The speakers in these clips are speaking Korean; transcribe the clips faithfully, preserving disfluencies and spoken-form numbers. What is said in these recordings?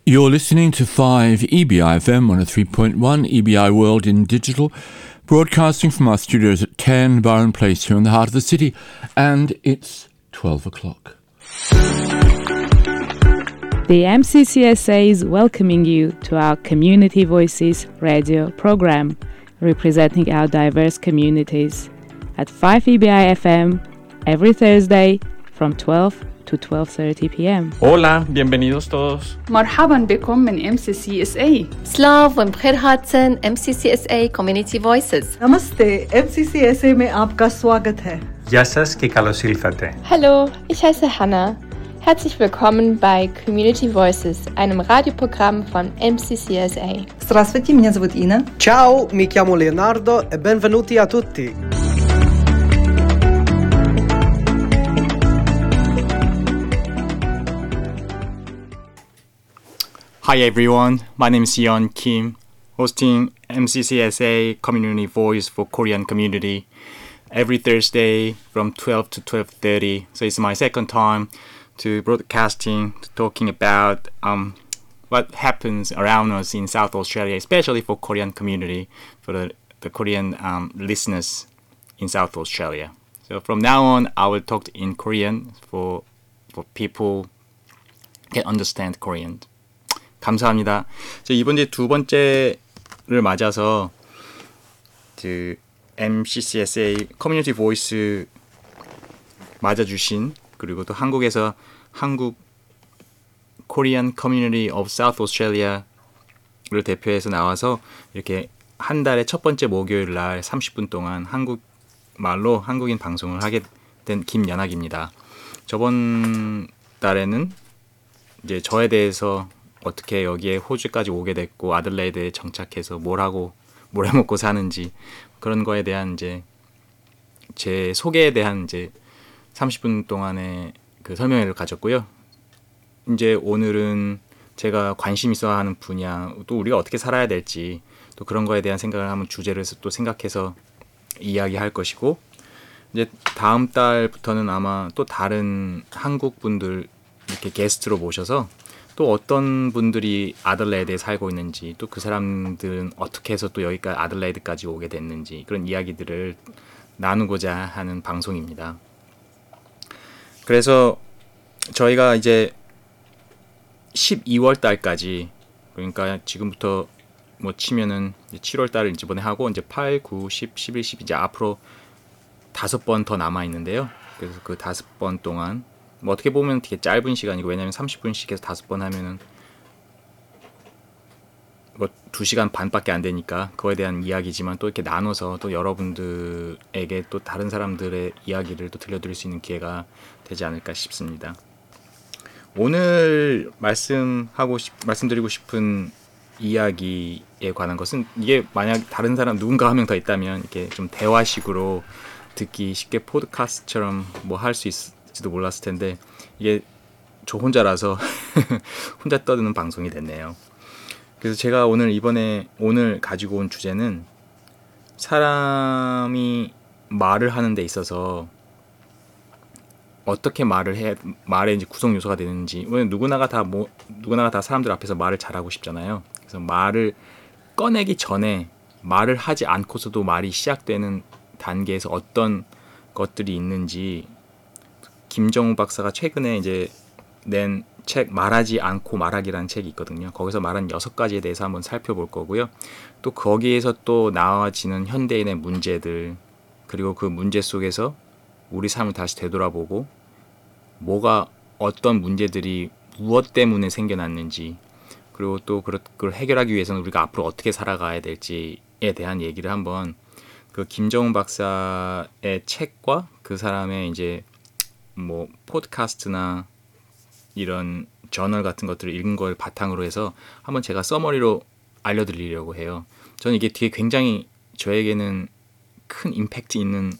You're listening to five E B I F M one oh three point one, E B I World in Digital, broadcasting from our studios at ten Byron Place here in the heart of the city, and it's twelve o'clock. The M C C S A is welcoming you to our Community Voices radio program, representing our diverse communities, at five E B I F M every Thursday from twelve to twelve thirty p.m. Hola, bienvenidos todos. مرحبا بكم من M C C S A. Slav وبخير هاتن M C C S A Community Voices. Namaste, M C C S A में आपका स्वागत है. Γεια σας και καλώς ήλθατε. Hallo, ich heiße Hannah. Herzlich willkommen bei Community Voices, einem Radioprogramm von M C C S A. Здравствуйте, меня зовут Инна. Ciao, mi chiamo Leonardo e benvenuti a tutti. Hi everyone, my name is Yeon Kim, hosting M C C S A Community Voice for Korean Community every Thursday from twelve to twelve thirty. So it's my second time to broadcasting, to talking about um, what happens around us in South Australia, especially for Korean community, for the, the Korean um, listeners in South Australia. So from now on, I will talk in Korean for for people can understand Korean. 감사합니다. 이번 이제 두 번째를 맞아서 그 M C C S A 커뮤니티 보이스 맞아주신, 그리고 또 한국에서 한국 Korean Community of South Australia를 대표해서 나와서 이렇게 한 달에 첫 번째 목요일 날 삼십 분 동안 한국 말로 한국인 방송을 하게 된 김연학입니다. 저번 달에는 이제 저에 대해서 어떻게 여기에 호주까지 오게 됐고 아들레이드에 정착해서 뭘 하고 뭘 해먹고 사는지 그런 거에 대한 이제 제 소개에 대한 이제 삼십 분 동안의 그 설명회를 가졌고요. 이제 오늘은 제가 관심 있어 하는 분야, 또 우리가 어떻게 살아야 될지 또 그런 거에 대한 생각을 하면 주제를 또 생각해서 이야기할 것이고, 이제 다음 달부터는 아마 또 다른 한국 분들 이렇게 게스트로 모셔서 또 어떤 분들이 아들레이드에 살고 있는지, 또 그 사람들은 어떻게 해서 또 여기까지 아들레이드까지 오게 됐는지 그런 이야기들을 나누고자 하는 방송입니다. 그래서 저희가 이제 십이월 달까지, 그러니까 지금부터 뭐 치면은 칠월 달을 이번에 하고 이제 팔, 구, 십, 십일, 십이 이제 앞으로 다섯 번 더 남아 있는데요. 그래서 그 다섯 번 동안 뭐 어떻게 보면 되게 짧은 시간이고, 왜냐면 삼십 분씩 해서 다섯 번 하면은 뭐 두 시간 반밖에 안 되니까 그거에 대한 이야기지만, 또 이렇게 나눠서 또 여러분들에게 또 다른 사람들의 이야기를 또 들려드릴 수 있는 기회가 되지 않을까 싶습니다. 오늘 말씀하고 싶, 말씀드리고 싶은 이야기에 관한 것은, 이게 만약 다른 사람 누군가 한 명 더 있다면 이렇게 좀 대화식으로 듣기 쉽게 포드카스트처럼 뭐 할 수 있을지도 몰랐을 텐데, 이게 저 혼자라서 혼자 떠드는 방송이 됐네요. 그래서 제가 오늘 이번에 오늘 가지고 온 주제는 사람이 말을 하는 데 있어서 어떻게 말을 해, 말의 이제 구성 요소가 되는지. 왜냐면 누구나가 다 뭐 누구나가 다 사람들 앞에서 말을 잘하고 싶잖아요. 그래서 말을 꺼내기 전에 말을 하지 않고서도 말이 시작되는 단계에서 어떤 것들이 있는지, 김정우 박사가 최근에 이제 낸 책 말하지 않고 말하기라는 책이 있거든요. 거기서 말한 여섯 가지에 대해서 한번 살펴볼 거고요. 또 거기에서 또 나와지는 현대인의 문제들, 그리고 그 문제 속에서 우리 삶을 다시 되돌아보고 뭐가 어떤 문제들이 무엇 때문에 생겨났는지, 그리고 또 그걸 해결하기 위해서는 우리가 앞으로 어떻게 살아가야 될지에 대한 얘기를 한번 그 김정은 박사의 책과 그 사람의 이제 뭐 포드카스트나 이런 저널 같은 것들을 읽은 걸 바탕으로 해서 한번 제가 서머리로 알려드리려고 해요. 저는 이게 되게 굉장히 저에게는 큰 임팩트 있는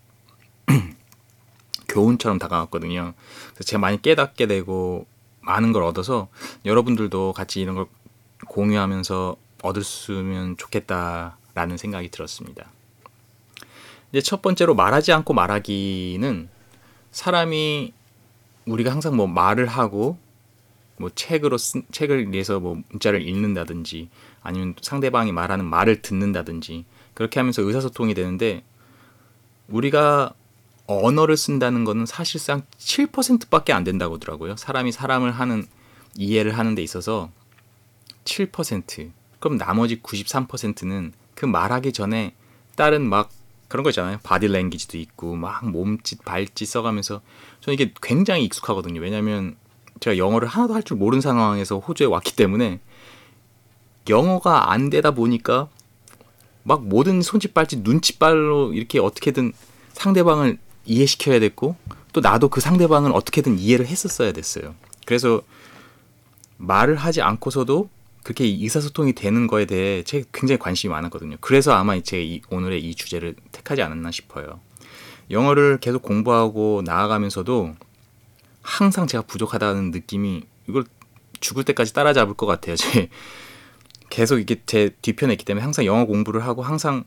교훈처럼 다가왔거든요. 그래서 제가 많이 깨닫게 되고 많은 걸 얻어서 여러분들도 같이 이런 걸 공유하면서 얻었으면 좋겠다라는 생각이 들었습니다. 이제 첫 번째로 말하지 않고 말하기는, 사람이 우리가 항상 뭐 말을 하고 뭐 책으로 쓴 책을 내서 뭐 문자를 읽는다든지 아니면 상대방이 말하는 말을 듣는다든지 그렇게 하면서 의사소통이 되는데 우리가 언어를 쓴다는 거는 사실상 칠 퍼센트밖에 안 된다고 하더라고요. 사람이 사람을 하는 이해를 하는 데 있어서 칠 퍼센트. 그럼 나머지 구십삼 퍼센트는 그 말하기 전에 다른 막 그런 거 있잖아요. 바디 랭귀지도 있고 막 몸짓 발짓 써가면서 저는 이게 굉장히 익숙하거든요. 왜냐하면 제가 영어를 하나도 할 줄 모르는 상황에서 호주에 왔기 때문에 영어가 안 되다 보니까 막 모든 손짓 발짓 눈치발로 이렇게 어떻게든 상대방을 이해시켜야 됐고 또 나도 그 상대방을 어떻게든 이해를 했었어야 됐어요. 그래서 말을 하지 않고서도 그렇게 의사소통이 되는 거에 대해 제가 굉장히 관심이 많았거든요. 그래서 아마 제가 이, 오늘의 이 주제를 택하지 않았나 싶어요. 영어를 계속 공부하고 나아가면서도 항상 제가 부족하다는 느낌이 이걸 죽을 때까지 따라잡을 것 같아요. 제 계속 이게 제 뒤편에 있기 때문에 항상 영어 공부를 하고 항상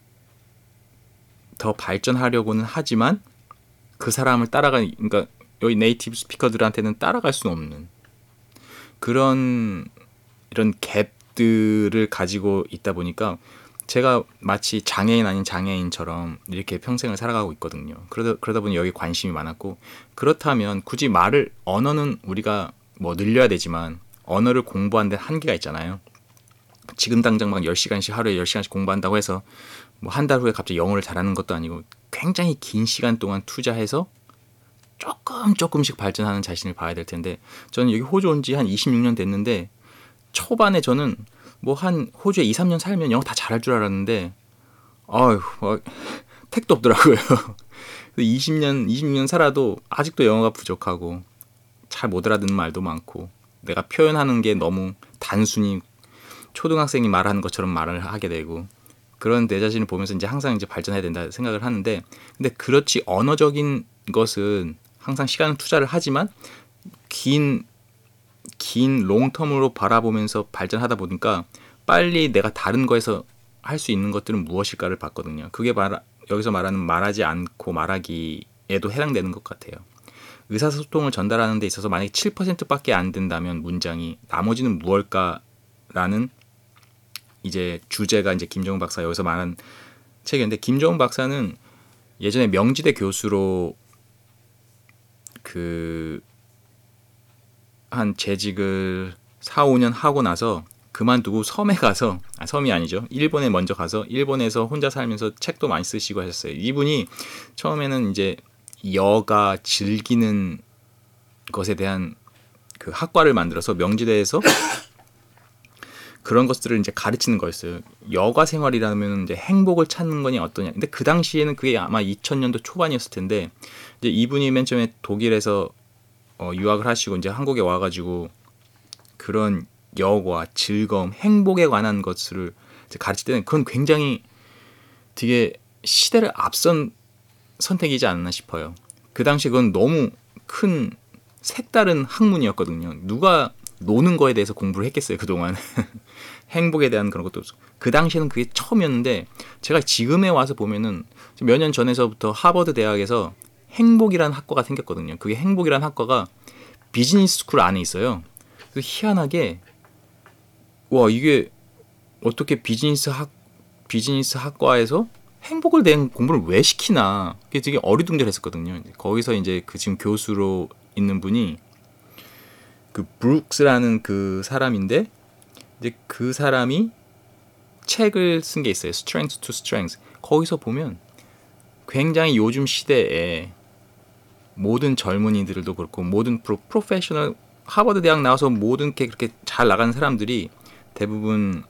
더 발전하려고는 하지만 그 사람을 따라가 그러니까 여기 네이티브 스피커들한테는 따라갈 수 없는 그런 이런 갭들을 가지고 있다 보니까 제가 마치 장애인 아닌 장애인처럼 이렇게 평생을 살아가고 있거든요. 그러다, 그러다 보니 여기 관심이 많았고 그렇다면 굳이 말을 언어는 우리가 뭐 늘려야 되지만 언어를 공부하는 데 한계가 있잖아요. 지금 당장 막 열 시간씩 하루에 열 시간씩 공부한다고 해서 뭐 한 달 후에 갑자기 영어를 잘하는 것도 아니고 굉장히 긴 시간 동안 투자해서 조금 조금씩 발전하는 자신을 봐야 될 텐데 저는 여기 호주 온 지 한 이십육 년 됐는데 초반에 저는 뭐 한 호주에 이, 삼 년 살면 영어 다 잘할 줄 알았는데 아유 뭐 택도 없더라고요. 이십 년, 이십육 년 살아도 아직도 영어가 부족하고 잘 못 알아듣는 말도 많고 내가 표현하는 게 너무 단순히 초등학생이 말하는 것처럼 말을 하게 되고 그런 내 자신을 보면서 이제 항상 이제 발전해야 된다 생각을 하는데 근데 그렇지 언어적인 것은 항상 시간을 투자를 하지만 긴 긴 롱텀으로 바라보면서 발전하다 보니까 빨리 내가 다른 거에서 할 수 있는 것들은 무엇일까를 봤거든요. 그게 말, 여기서 말하는 말하지 않고 말하기에도 해당되는 것 같아요. 의사소통을 전달하는 데 있어서 만약에 칠 퍼센트밖에 안 된다면 문장이 나머지는 무엇일까라는 이제 주제가 이제 김정은 박사 여기서 말한 책인데 김정은 박사는 예전에 명지대 교수로 그 한 재직을 사, 오 년 하고 나서 그만두고 섬에 가서 아, 섬이 아니죠. 일본에 먼저 가서 일본에서 혼자 살면서 책도 많이 쓰시고 하셨어요. 이분이 처음에는 이제 여가 즐기는 것에 대한 그 학과를 만들어서 명지대에서 그런 것들을 이제 가르치는 거였어요. 여가 생활이라면 이제 행복을 찾는 거니 어떠냐. 근데 그 당시에는 그게 아마 이천 년도 초반이었을 텐데 이제 이분이 맨 처음에 독일에서 어, 유학을 하시고 이제 한국에 와가지고 그런 여가, 즐거움, 행복에 관한 것을 이제 가르칠 때는 그건 굉장히 되게 시대를 앞선 선택이지 않나 싶어요. 그 당시 그건 너무 큰 색다른 학문이었거든요. 누가 노는 거에 대해서 공부를 했겠어요, 그동안. 행복에 대한 그런 것도 없어. 그 당시에는 그게 처음이었는데 제가 지금에 와서 보면은 몇 년 전에서부터 하버드 대학에서 행복이라는 학과가 생겼거든요. 그게 행복이라는 학과가 비즈니스 스쿨 안에 있어요. 그래서 희한하게 와 이게 어떻게 비즈니스 학 비즈니스 학과에서 행복을 대한 공부를 왜 시키나 그게 되게 어리둥절했었거든요. 거기서 이제 그 지금 교수로 있는 분이 그 브룩스라는 그 사람인데 이제 그 사람이 책을 쓴 게 있어요. Strength to Strength. 거기서 보면 굉장히 요즘 시대에 모든 젊은이들도 그렇고 모든 프로, 프로페셔널 하버드 대학 나와서 모든 게 그렇게 잘 나가는 사람들이 대부분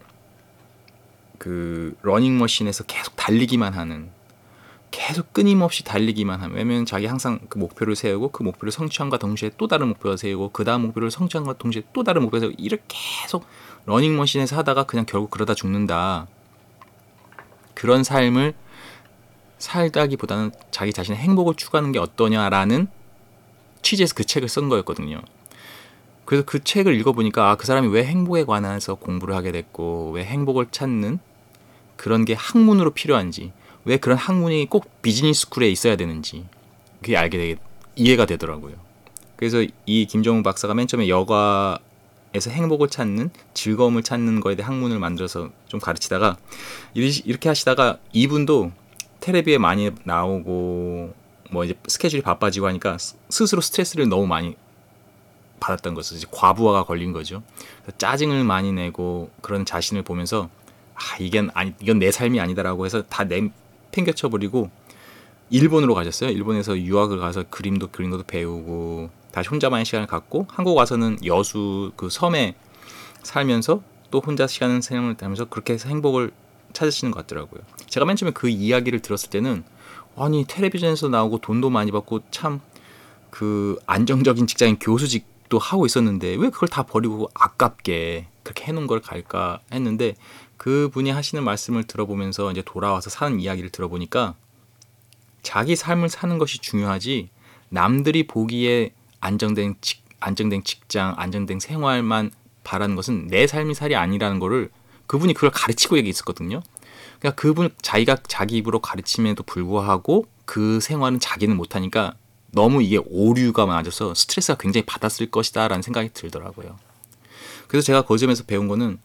그 러닝머신에서 계속 달리기만 하는 계속 끊임없이 달리기만 하면 왜냐면 자기 항상 그 목표를 세우고 그 목표를 성취함과 동시에 또 다른 목표를 세우고 그 다음 목표를 성취함과 동시에 또 다른 목표를 세우고 이렇게 계속 러닝머신에서 하다가 그냥 결국 그러다 죽는다. 그런 삶을 살다기보다는 자기 자신의 행복을 추구하는 게 어떠냐라는 취지에서 그 책을 쓴 거였거든요. 그래서 그 책을 읽어보니까 아, 그 사람이 왜 행복에 관해서 공부를 하게 됐고 왜 행복을 찾는 그런 게 학문으로 필요한지 왜 그런 학문이 꼭 비즈니스 스쿨에 있어야 되는지 그게 알게 되게 이해가 되더라고요. 그래서 이 김정우 박사가 맨 처음에 여가에서 행복을 찾는, 즐거움을 찾는 거에 대해 학문을 만들어서 좀 가르치다가 이렇게 하시다가 이분도 텔레비에 많이 나오고 뭐 이제 스케줄이 바빠지고 하니까 스스로 스트레스를 너무 많이 받았던 것을 이제 과부하가 걸린 거죠. 짜증을 많이 내고 그런 자신을 보면서 아 이건 아니 이건 내 삶이 아니다라고 해서 다 내팽개쳐 버리고 일본으로 가셨어요. 일본에서 유학을 가서 그림도 그린 것도 배우고 다시 혼자만의 시간을 갖고 한국 와서는 여수 그 섬에 살면서 또 혼자 시간을 생활을 하면서 그렇게 해서 행복을 찾으시는 것 같더라고요. 제가 맨 처음에 그 이야기를 들었을 때는 아니 텔레비전에서 나오고 돈도 많이 받고 참 그 안정적인 직장인 교수직도 하고 있었는데 왜 그걸 다 버리고 아깝게 그렇게 해놓은 걸 갈까 했는데 그분이 하시는 말씀을 들어보면서 이제 돌아와서 사는 이야기를 들어보니까 자기 삶을 사는 것이 중요하지 남들이 보기에 안정된 직, 안정된 직장, 안정된 생활만 바라는 것은 내 삶이 살이 아니라는 거를 그분이 그걸 가르치고 얘기했었거든요. 그러니까 그분 자기가 자기 입으로 가르침에도 불구하고 그 생활은 자기는 못하니까 너무 이게 오류가 많아져서 스트레스가 굉장히 받았을 것이다 라는 생각이 들더라고요. 그래서 제가 그 점에서 배운 거는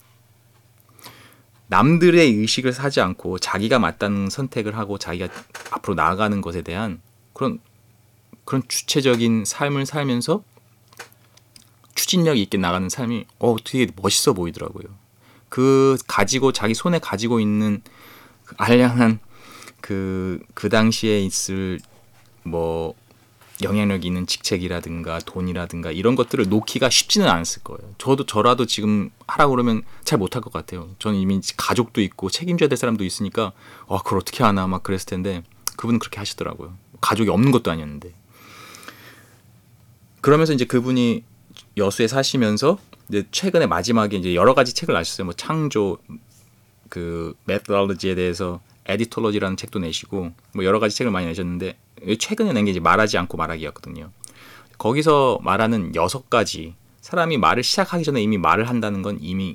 남들의 의식을 사지 않고 자기가 맞다는 선택을 하고 자기가 앞으로 나아가는 것에 대한 그런 그런 주체적인 삶을 살면서 추진력 있게 나가는 삶이 어, 되게 멋있어 보이더라고요. 그 가지고 자기 손에 가지고 있는 그 알량한 그, 그 당시에 있을 뭐 영향력 있는 직책이라든가 돈이라든가 이런 것들을 놓기가 쉽지는 않았을 거예요. 저도 저라도 지금 하라고 그러면 잘 못할 것 같아요. 저는 이미 가족도 있고 책임져야 될 사람도 있으니까 어, 그걸 어떻게 하나 막 그랬을 텐데 그분은 그렇게 하시더라고요. 가족이 없는 것도 아니었는데. 그러면서 이제 그분이 여수에 사시면서 이제 최근에 마지막에 이제 여러 가지 책을 나셨어요. 뭐 창조, 그 메소돌로지에 대해서 에디톨로지라는 책도 내시고 뭐 여러 가지 책을 많이 내셨는데 최근에 낸 게 이제 말하지 않고 말하기였거든요. 거기서 말하는 여섯 가지 사람이 말을 시작하기 전에 이미 말을 한다는 건 이미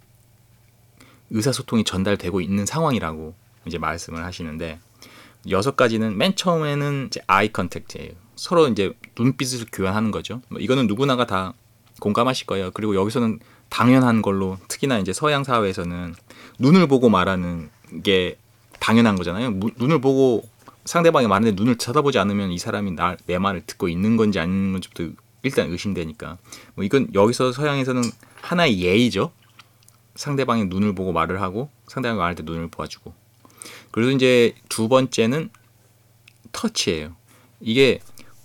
의사소통이 전달되고 있는 상황이라고 이제 말씀을 하시는데 여섯 가지는 맨 처음에는 이제 아이 컨택트예요. 서로 이제 눈빛을 교환하는 거죠. 뭐 이거는 누구나가 다 공감하실 거예요. 그리고 여기서는 당연한 걸로 특히나 이제 서양 사회에서는 눈을 보고 말하는 게 당연한 거잖아요. 무, 눈을 보고 상대방이 말하는데 눈을 쳐다보지 않으면 이 사람이 나, 내 말을 듣고 있는 건지 아닌 건지부터 일단 의심되니까 뭐 이건 여기서 서양에서는 하나의 예의죠. 상대방의 눈을 보고 말을 하고 상대방이 말할 때 눈을 보아주고 그리고 이제 두 번째는 터치예요. 이게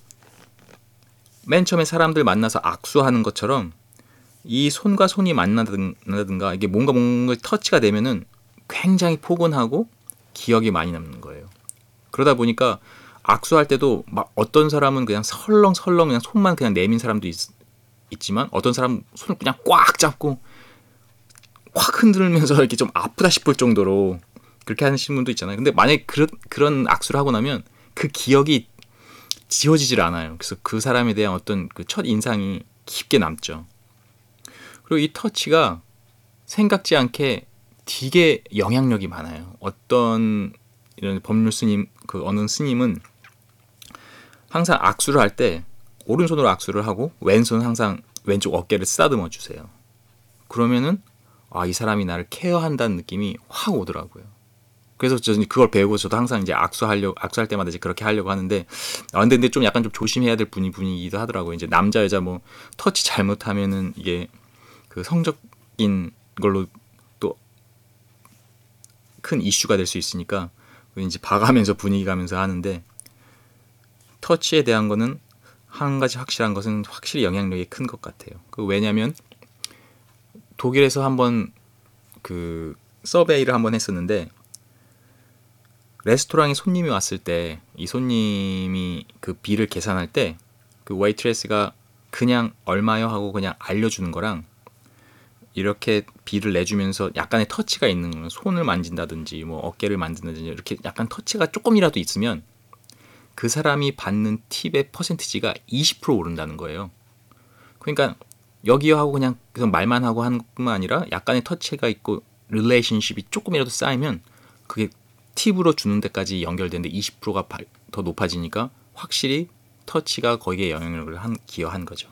맨 처음에 사람들 만나서 악수하는 것처럼 이 손과 손이 만나든가 이게 뭔가 뭔가 터치가 되면은 굉장히 포근하고 기억이 많이 남는 거예요. 그러다 보니까 악수할 때도 막 어떤 사람은 그냥 설렁설렁 그냥 손만 그냥 내민 사람도 있, 있지만 어떤 사람은 손을 그냥 꽉 잡고 확 흔들면서 이렇게 좀 아프다 싶을 정도로 그렇게 하시는 분도 있잖아요. 근데 만약에 그런, 그런 악수를 하고 나면 그 기억이 지워지질 않아요. 그래서 그 사람에 대한 어떤 그 첫 인상이 깊게 남죠. 그리고 이 터치가 생각지 않게 되게 영향력이 많아요. 어떤 이런 법률 스님, 그 어느 스님은 항상 악수를 할 때 오른손으로 악수를 하고 왼손은 항상 왼쪽 어깨를 쓰다듬어 주세요. 그러면은 아, 이 사람이 나를 케어한다는 느낌이 확 오더라고요. 그래서 저는 그걸 배우고 저도 항상 이제 악수하려고 악수할 때마다 이제 그렇게 하려고 하는데 아 근데, 근데 좀 약간 좀 조심해야 될 분이 분이기도 하더라고요. 이제 남자 여자 뭐 터치 잘못하면은 이게 그 성적인 걸로 또 큰 이슈가 될 수 있으니까 이제 봐가면서 분위기 가면서 하는데 터치에 대한 거는 한 가지 확실한 것은 확실히 영향력이 큰 것 같아요. 그 왜냐하면 독일에서 한번 그 서베이를 한번 했었는데 레스토랑에 손님이 왔을 때 이 손님이 그 비를 계산할 때 그 웨이트레스가 그냥 얼마요 하고 그냥 알려주는 거랑 이렇게 비를 내주면서 약간의 터치가 있는 거예요. 손을 만진다든지 뭐 어깨를 만진다든지 이렇게 약간 터치가 조금이라도 있으면 그 사람이 받는 팁의 퍼센티지가 이십 퍼센트 오른다는 거예요. 그러니까 여기요 하고 그냥 말만 하고 하는 것뿐만 아니라 약간의 터치가 있고 릴레이션십이 조금이라도 쌓이면 그게 팁으로 주는 데까지 연결되는데 이십 퍼센트가 더 높아지니까 확실히 터치가 거기에 영향력을 한, 기여한 거죠.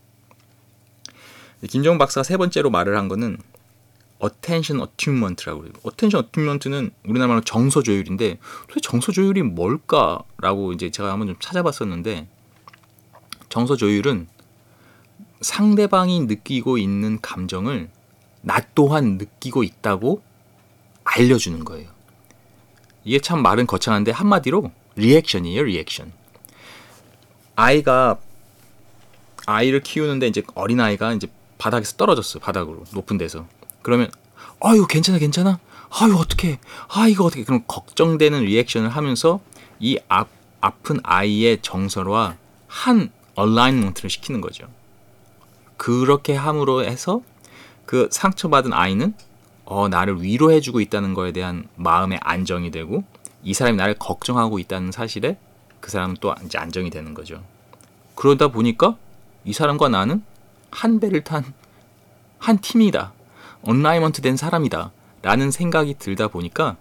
김정은 박사가 세 번째로 말을 한 거는 attention attunement라고 그래요. attention attunement는 우리나라 말로 정서 조율인데 도대체 정서 조율이 뭘까라고 이제 제가 한번 좀 찾아봤었는데 정서 조율은 상대방이 느끼고 있는 감정을 나 또한 느끼고 있다고 알려주는 거예요. 이게 참 말은 거창한데 한마디로 리액션이에요. 리액션. 아이가 아이를 키우는데 이제 어린 아이가 이제 바닥에서 떨어졌어. 바닥으로 높은 데서. 그러면 아유 괜찮아 괜찮아. 아유 어떡해. 아 이거 어떻게. 그럼 걱정되는 리액션을 하면서 이 아, 아픈 아이의 정서와 한 얼라이먼트를 시키는 거죠. 그렇게 함으로 해서 그 상처받은 아이는 어, 나를 위로해주고 있다는 거에 대한 마음의 안정이 되고 이 사람이 나를 걱정하고 있다는 사실에 그 사람은 또 이제 안정이 되는 거죠. 그러다 보니까 이 사람과 나는 한 배를 탄 한 팀이다. 얼라이먼트 된 사람이다. 라는 생각이 들다 보니까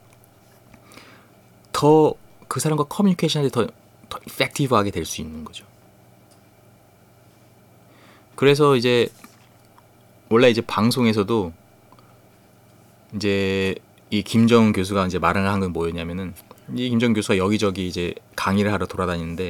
더 그 사람과 커뮤니케이션이 더, 더 이펙티브하게 될 수 있는 거죠. 그래서 이제 원래 이제 방송에서도 이제 이 김정은 교수가 이제 말을 한 건 뭐였냐면은 이 김정은 교수가 여기저기 이제 강의를 하러 돌아다니는데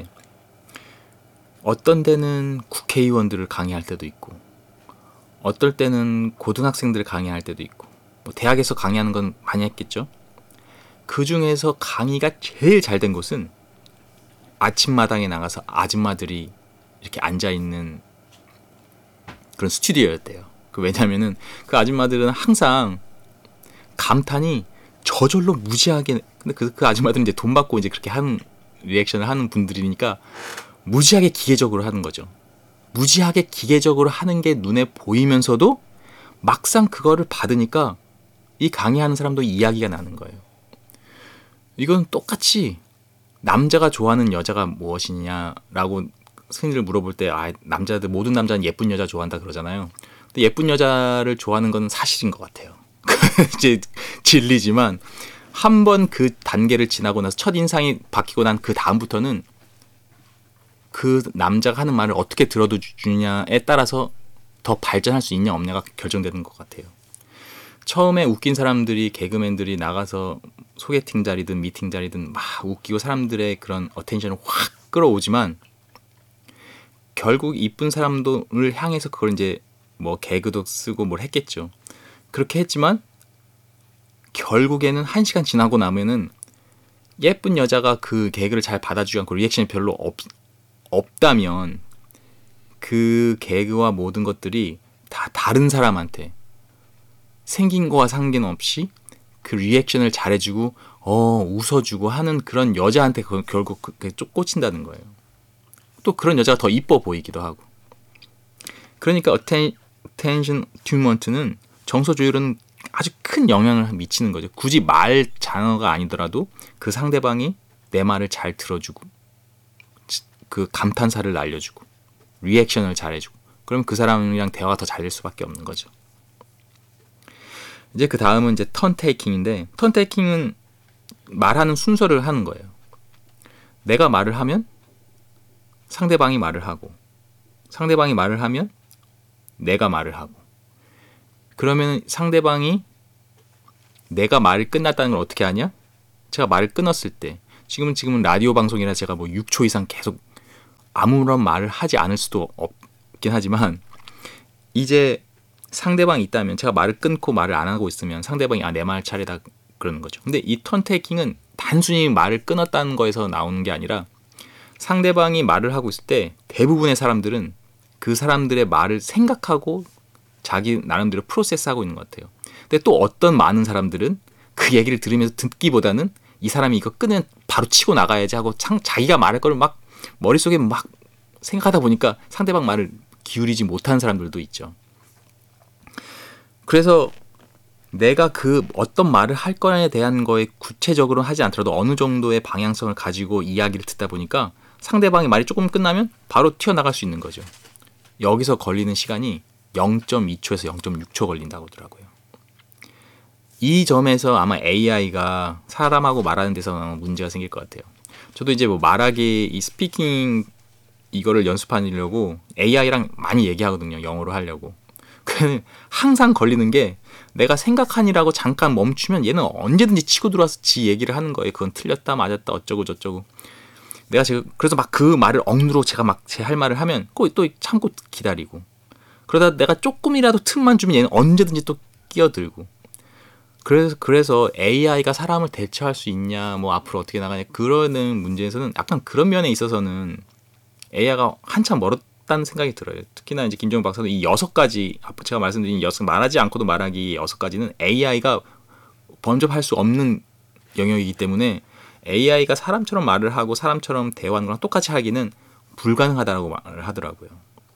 어떤 때는 국회의원들을 강의할 때도 있고 어떨 때는 고등학생들을 강의할 때도 있고 뭐 대학에서 강의하는 건 많이 했겠죠. 그 중에서 강의가 제일 잘 된 곳은 아침마당에 나가서 아줌마들이 이렇게 앉아있는 그런 스튜디오였대요. 그 왜냐면은 그 아줌마들은 항상 감탄이 저절로 무지하게 근데 그, 그 아줌마들은 이제 돈 받고 이제 그렇게 하는 리액션을 하는 분들이니까 무지하게 기계적으로 하는 거죠. 무지하게 기계적으로 하는 게 눈에 보이면서도 막상 그거를 받으니까 이 강의하는 사람도 이야기가 나는 거예요. 이건 똑같이 남자가 좋아하는 여자가 무엇이냐라고 흔히들 물어볼 때 아, 남자들 모든 남자는 예쁜 여자 좋아한다 그러잖아요. 근데 예쁜 여자를 좋아하는 건 사실인 것 같아요. 이제 진리지만 한 번 그 단계를 지나고 나서 첫 인상이 바뀌고 난 그 다음부터는 그 남자가 하는 말을 어떻게 들어도 주냐에 따라서 더 발전할 수 있냐 없냐가 결정되는 것 같아요. 처음에 웃긴 사람들이 개그맨들이 나가서 소개팅 자리든 미팅 자리든 막 웃기고 사람들의 그런 어텐션을 확 끌어오지만 결국 이쁜 사람들을 향해서 그걸 이제 뭐 개그도 쓰고 뭘 했겠죠. 그렇게 했지만 결국에는 한 시간 지나고 나면은 예쁜 여자가 그 개그를 잘 받아주지 않고 리액션이 별로 없, 없다면 그 개그와 모든 것들이 다 다른 사람한테 생긴 거와 상관없이 그 리액션을 잘해주고 어 웃어주고 하는 그런 여자한테 결국 그게 좀 꽂힌다는 거예요. 또 그런 여자가 더 이뻐 보이기도 하고. 그러니까 attention attunement는 정서 조율은 아주 큰 영향을 미치는 거죠. 굳이 말 장어가 아니더라도 그 상대방이 내 말을 잘 들어주고 그 감탄사를 날려주고 리액션을 잘해주고 그럼 그 사람이랑 대화가 더 잘 될 수밖에 없는 거죠. 이제 그 다음은 이제 턴 테이킹인데 턴 테이킹은 말하는 순서를 하는 거예요. 내가 말을 하면 상대방이 말을 하고 상대방이 말을 하면 내가 말을 하고 그러면 상대방이 내가 말이 끝났다는 걸 어떻게 아냐? 제가 말을 끊었을 때 지금은 지금은 라디오 방송이라 제가 뭐 육 초 이상 계속 아무런 말을 하지 않을 수도 없긴 하지만 이제 상대방이 있다면 제가 말을 끊고 말을 안 하고 있으면 상대방이 아, 내 말 차례다 그러는 거죠. 근데 이 턴 테이킹은 단순히 말을 끊었다는 거에서 나오는 게 아니라 상대방이 말을 하고 있을 때 대부분의 사람들은 그 사람들의 말을 생각하고 자기 나름대로 프로세스하고 있는 것 같아요. 근데 또 어떤 많은 사람들은 그 얘기를 들으면서 듣기보다는 이 사람이 이거 끄면 바로 치고 나가야지 하고 참 자기가 말할 거를 막 머릿속에 막 생각하다 보니까 상대방 말을 기울이지 못하는 사람들도 있죠. 그래서 내가 그 어떤 말을 할 거에 대한 거에 구체적으로 하지 않더라도 어느 정도의 방향성을 가지고 이야기를 듣다 보니까 상대방의 말이 조금 끝나면 바로 튀어나갈 수 있는 거죠. 여기서 걸리는 시간이 영 점 이 초에서 영 점 육 초 걸린다고 하더라고요. 이 점에서 아마 에이아이가 사람하고 말하는 데서 문제가 생길 것 같아요. 저도 이제 뭐 말하기 이 스피킹 이거를 연습하려고 에이아이랑 많이 얘기하거든요. 영어로 하려고. 그 항상 걸리는 게 내가 생각하니라고 잠깐 멈추면 얘는 언제든지 치고 들어와서 지 얘기를 하는 거예요. 그건 틀렸다 맞았다 어쩌고 저쩌고. 내가 지금 그래서 막 그 말을 억누르고 제가 막 제 할 말을 하면 꼭 또 참고 기다리고. 그러다 내가 조금이라도 틈만 주면 얘는 언제든지 또 끼어들고. 그래서 그래서 에이아이가 사람을 대체할 수 있냐, 뭐 앞으로 어떻게 나가냐 그러는 문제에서는 약간 그런 면에 있어서는 에이아이가 한참 멀었다는 생각이 들어요. 특히나 이제 김정은 박사도 이 여섯 가지 제가 말씀드린 여섯 말하지 않고도 말하기 여섯 가지는 에이아이가 범접할 수 없는 영역이기 때문에 에이아이가 사람처럼 말을 하고 사람처럼 대화하는 거랑 똑같이 하기는 불가능하다고 말을 하더라고요.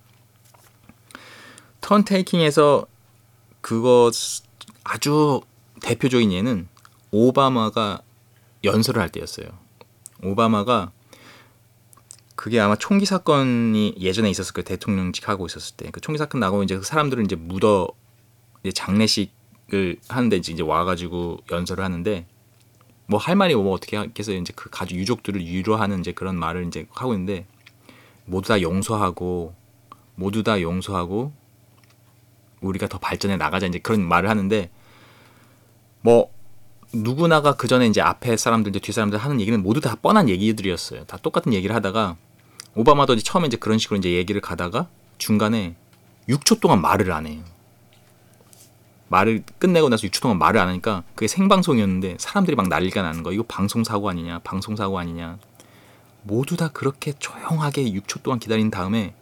턴 테이킹에서 그거 아주 대표적인 예는 오바마가 연설을 할 때였어요. 오바마가 그게 아마 총기 사건이 예전에 있었을 거예요. 대통령직 하고 있었을 때. 그 총기 사건 나고 이제 그 사람들은 이제 묻어 이제 장례식을 하는데 이제 와가지고 연설을 하는데 뭐 할 말이 뭐 어떻게 하겠어요. 이제 그 가족 유족들을 위로하는 이제 그런 말을 이제 하고 있는데 모두 다 용서하고 모두 다 용서하고 우리가 더 발전해 나가자 이제 그런 말을 하는데 뭐 누구나가 그 전에 이제 앞에 사람들 이제 뒤 사람들 하는 얘기는 모두 다 뻔한 얘기들이었어요. 다 똑같은 얘기를 하다가 오바마도 이제 처음에 이제 그런 식으로 이제 얘기를 가다가 중간에 육 초 동안 말을 안 해요. 말을 끝내고 나서 육 초 동안 말을 안 하니까 그게 생방송이었는데 사람들이 막 난리가 나는 거. 이거 방송사고 아니냐, 방송사고 아니냐. 모두 다 그렇게 조용하게 육 초 동안 기다린 다음에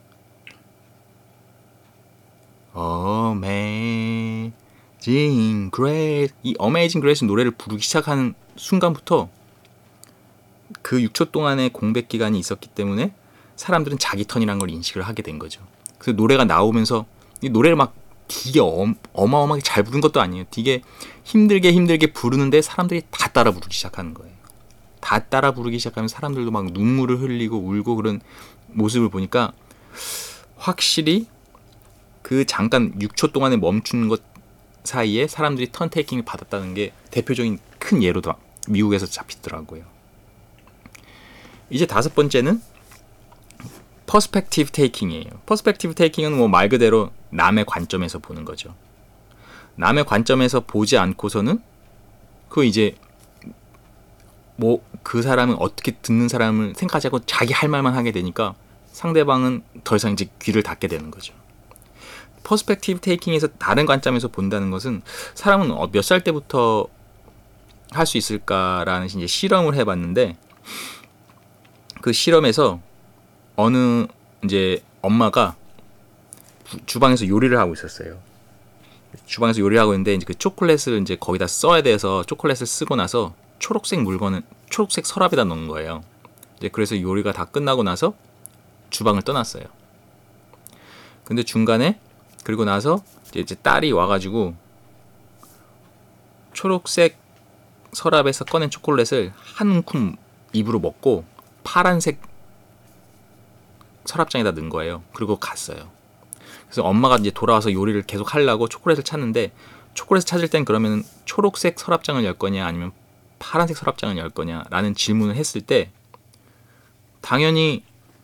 Amazing Grace 이 Amazing Grace 노래를 부르기 시작하는 순간부터 그 육 초 동안의 공백 기간이 있었기 때문에 사람들은 자기 턴이라는 걸 인식을 하게 된 거죠. 그래서 노래가 나오면서 이 노래를 막 되게 어, 어마어마하게 잘 부른 것도 아니에요. 되게 힘들게 힘들게 부르는데 사람들이 다 따라 부르기 시작하는 거예요. 다 따라 부르기 시작하면 사람들도 막 눈물을 흘리고 울고 그런 모습을 보니까 확실히 그 잠깐 육 초 동안에 멈춘 것 사이에 사람들이 턴테이킹을 받았다는 게 대표적인 큰 예로도 미국에서 잡히더라고요. 이제 다섯 번째는 퍼스펙티브 테이킹이에요. 퍼스펙티브 테이킹은 뭐 말 그대로 남의 관점에서 보는 거죠. 남의 관점에서 보지 않고서는 그 이제 뭐 그 사람은 어떻게 듣는 사람을 생각하지 않고 자기 할 말만 하게 되니까 상대방은 더 이상 이제 귀를 닫게 되는 거죠. 퍼스펙티브 테이킹에서 다른 관점에서 본다는 것은 사람은 몇 살 때부터 할 수 있을까라는 이제 실험을 해봤는데 그 실험에서 어느 이제 엄마가 주방에서 요리를 하고 있었어요. 주방에서 요리를 하고 있는데 이제 그 초콜릿을 이제 거기다 써야 돼서 초콜릿을 쓰고 나서 초록색 물건을 초록색 서랍에다 넣은 거예요. 이제 그래서 요리가 다 끝나고 나서 주방을 떠났어요. 근데 중간에 그리고 나서 이제 딸이 와가지고 초록색 서랍에서 꺼낸 초콜릿을 한 움큼 입으로 먹고 파란색 서랍장에다 넣은 거예요. 그리고 갔어요. 그래서 엄마가 이제 돌아와서 요리를 계속 하려고 초콜릿을 찾는데 초콜릿을 찾을 땐 그러면 초록색 서랍장을 열 거냐 아니면 파란색 서랍장을 열 거냐라는 질문을 했을 때 당연히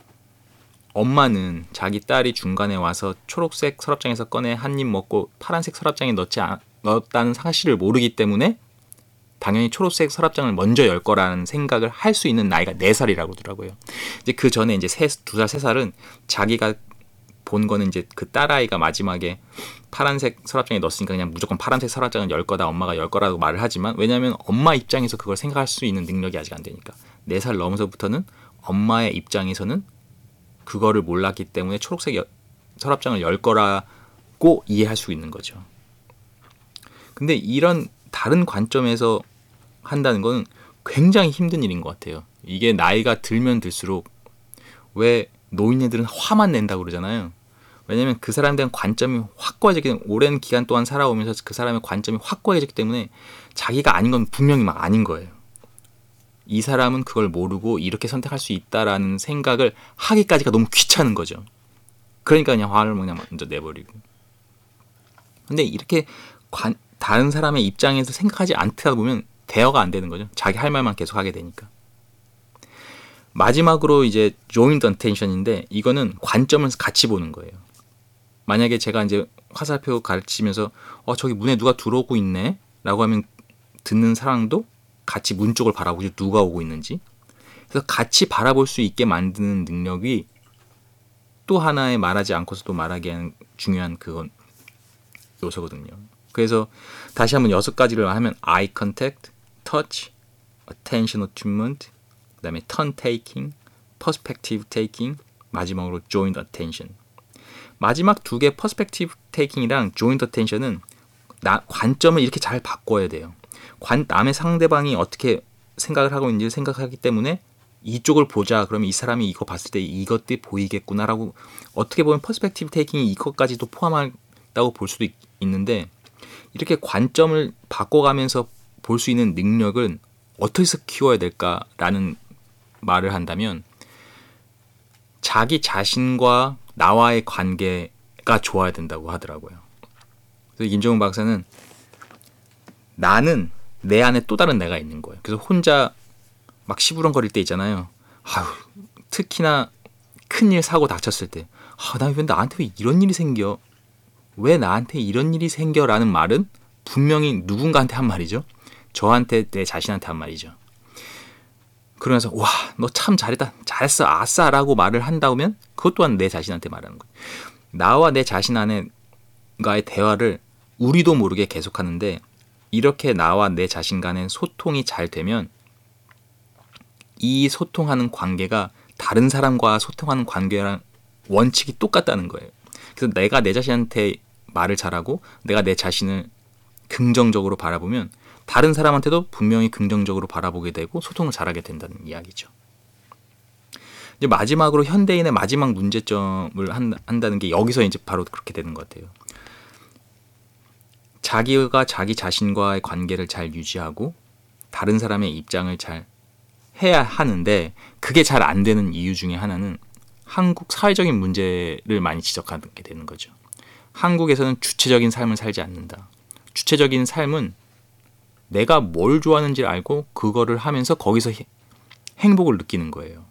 엄마는 자기 딸이 중간에 와서 초록색 서랍장에서 꺼내 한 입 먹고 파란색 서랍장에 넣지 않, 넣었다는 사실을 모르기 때문에 당연히 초록색 서랍장을 먼저 열 거라는 생각을 할 수 있는 나이가 네 살이라고 하더라고요. 이제 그 전에 이제 두 살, 세 살은 자기가 본 거는 이제 그 딸아이가 마지막에 파란색 서랍장에 넣었으니까 그냥 무조건 파란색 서랍장을 열 거다, 엄마가 열 거라고 말을 하지만 왜냐하면 엄마 입장에서 그걸 생각할 수 있는 능력이 아직 안 되니까 네 살 넘어서부터는 엄마의 입장에서는 그거를 몰랐기 때문에 초록색 여, 서랍장을 열 거라고 이해할 수 있는 거죠. 근데 이런 다른 관점에서 한다는 건 굉장히 힘든 일인 것 같아요. 이게 나이가 들면 들수록 왜 노인네들은 화만 낸다고 그러잖아요. 왜냐하면 그 사람에 대한 관점이 확고해졌기 때문에 오랜 기간 동안 살아오면서 그 사람의 관점이 확고해졌기 때문에 자기가 아닌 건 분명히 막 아닌 거예요. 이 사람은 그걸 모르고 이렇게 선택할 수 있다라는 생각을 하기까지가 너무 귀찮은 거죠. 그러니까 그냥 화를 그냥 먼저 내버리고. 근데 이렇게 관, 다른 사람의 입장에서 생각하지 않다 보면 대화가 안 되는 거죠. 자기 할 말만 계속 하게 되니까. 마지막으로 이제 joint attention인데 이거는 관점을 같이 보는 거예요. 만약에 제가 이제 화살표 가르치면서 어 저기 문에 누가 들어오고 있네 라고 하면 듣는 사람도 같이 문 쪽을 바라보죠. 누가 오고 있는지. 그래서 같이 바라볼 수 있게 만드는 능력이 또 하나의 말하지 않고서도 말하게 하는 중요한 그건 요소거든요. 그래서 다시 한번 여섯 가지를 하면 eye contact, touch, attention attunement, 그다음에 turn taking, perspective taking, 마지막으로 joint attention. 마지막 두 개 perspective taking이랑 joint attention은 나, 관점을 이렇게 잘 바꿔야 돼요. 관, 남의 상대방이 어떻게 생각을 하고 있는지 생각하기 때문에 이쪽을 보자. 그러면 이 사람이 이거 봤을 때 이것들이 보이겠구나라고 어떻게 보면 퍼스펙티브 테이킹이 이것까지도 포함한다고 볼 수도 있, 있는데 이렇게 관점을 바꿔가면서 볼 수 있는 능력은 어떻게 해서 키워야 될까라는 말을 한다면 자기 자신과 나와의 관계가 좋아야 된다고 하더라고요. 그래서 임종훈 박사는 나는 내 안에 또 다른 내가 있는 거예요. 그래서 혼자 막 시부렁거릴 때 있잖아요. 아유, 특히나 큰일 사고 닥쳤을 때 아, 나 왜 나한테 왜 이런 일이 생겨? 왜 나한테 이런 일이 생겨? 라는 말은 분명히 누군가한테 한 말이죠. 저한테, 내 자신한테 한 말이죠. 그러면서 와, 너 참 잘했다. 잘했어. 아싸 라고 말을 한다면 그것 또한 내 자신한테 말하는 거예요. 나와 내 자신 안에가의 대화를 우리도 모르게 계속하는데 이렇게 나와 내 자신 간의 소통이 잘 되면 이 소통하는 관계가 다른 사람과 소통하는 관계랑 원칙이 똑같다는 거예요. 그래서 내가 내 자신한테 말을 잘하고 내가 내 자신을 긍정적으로 바라보면 다른 사람한테도 분명히 긍정적으로 바라보게 되고 소통을 잘하게 된다는 이야기죠. 이제 마지막으로 현대인의 마지막 문제점을 한, 한다는 게 여기서 이제 바로 그렇게 되는 것 같아요. 자기가 자기 자신과의 관계를 잘 유지하고 다른 사람의 입장을 잘 해야 하는데 그게 잘 안 되는 이유 중에 하나는 한국 사회적인 문제를 많이 지적하게 되는 거죠. 한국에서는 주체적인 삶을 살지 않는다. 주체적인 삶은 내가 뭘 좋아하는지 알고 그거를 하면서 거기서 행복을 느끼는 거예요.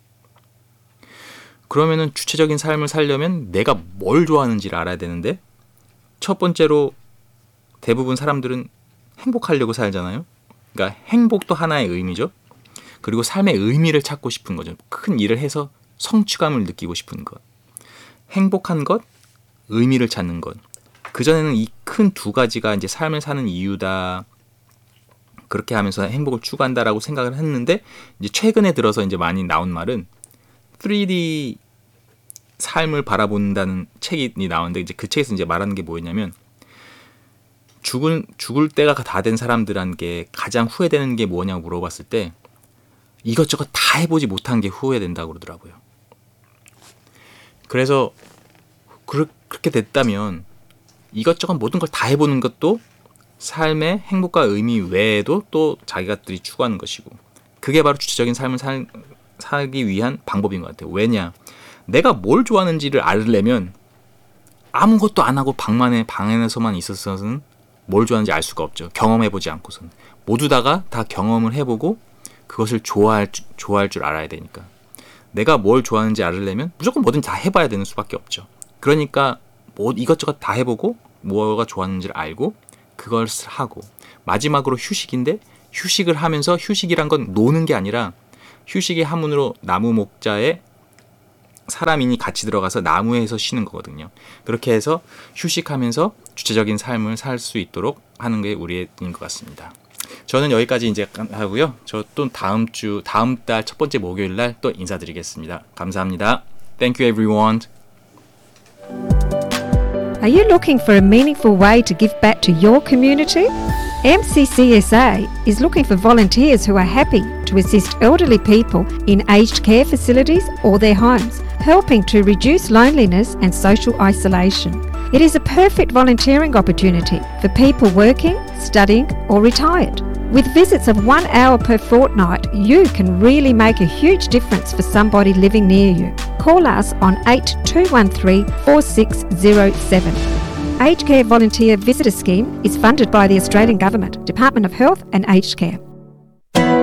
그러면은 주체적인 삶을 살려면 내가 뭘 좋아하는지를 알아야 되는데 첫 번째로 대부분 사람들은 행복하려고 살잖아요. 그러니까 행복도 하나의 의미죠. 그리고 삶의 의미를 찾고 싶은 거죠. 큰 일을 해서 성취감을 느끼고 싶은 것. 행복한 것, 의미를 찾는 것. 그전에는 이 큰 두 가지가 이제 삶을 사는 이유다. 그렇게 하면서 행복을 추구한다라고 생각을 했는데 이제 최근에 들어서 이제 많이 나온 말은 쓰리디 삶을 바라본다는 책이 나오는데 이제 그 책에서 이제 말하는 게 뭐였냐면 죽을 죽을 때가 다 된 사람들한테 가장 후회되는 게 뭐냐고 물어봤을 때 이것저것 다 해보지 못한 게 후회된다고 그러더라고요. 그래서 그렇게 됐다면 이것저것 모든 걸 다 해보는 것도 삶의 행복과 의미 외에도 또 자기가들이 추구하는 것이고 그게 바로 주체적인 삶을 살, 살기 위한 방법인 것 같아요. 왜냐? 내가 뭘 좋아하는지를 알려면 아무것도 안 하고 방만에 방 안에서만 있어서는 뭘 좋아하는지 알 수가 없죠. 경험해보지 않고서는. 모두 다가 다 경험을 해보고 그것을 좋아할, 좋아할 줄 알아야 되니까. 내가 뭘 좋아하는지 알려면 무조건 뭐든 다 해봐야 되는 수밖에 없죠. 그러니까 뭐 이것저것 다 해보고 뭐가 좋아하는지를 알고 그걸 하고 마지막으로 휴식인데 휴식을 하면서 휴식이란 건 노는 게 아니라 휴식의 한문으로 나무 목자에 사람인이 같이 들어가서 나무에서 쉬는 거거든요. 그렇게 해서 휴식하면서 주체적인 삶을 살 수 있도록 하는 게 우리의 일인 것 같습니다. 저는 여기까지 이제 하고요. 저 또 다음 주 다음 달 첫 번째 목요일 날 또 인사드리겠습니다. 감사합니다. Thank you everyone. Are you looking for a meaningful way to give back to your community? M C C S A is looking for volunteers who are happy to assist elderly people in aged care facilities or their homes, helping to reduce loneliness and social isolation. It is a perfect volunteering opportunity for people working, studying or retired. With visits of one hour per fortnight, you can really make a huge difference for somebody living near you. Call us on eight two one three, four six zero seven. Aged Care Volunteer Visitor Scheme is funded by the Australian Government, Department of Health and Aged Care.